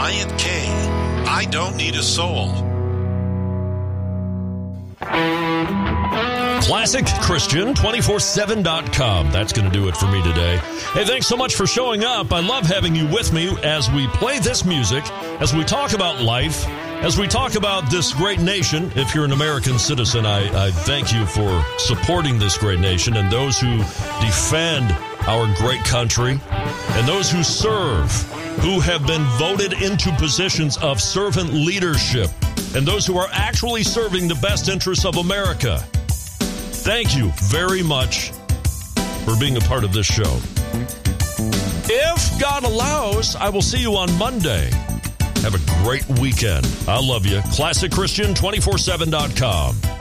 Bryant K. I Don't Need a Soul. ClassicChristian247.com. That's going to do it for me today. Hey, thanks so much for showing up. I love having you with me as we play this music, as we talk about life, as we talk about this great nation. If you're an American citizen, I thank you for supporting this great nation and those who defend our great country and those who serve, who have been voted into positions of servant leadership, and those who are actually serving the best interests of America. Thank you very much for being a part of this show. If God allows, I will see you on Monday. Have a great weekend. I love you. ClassicChristian247.com.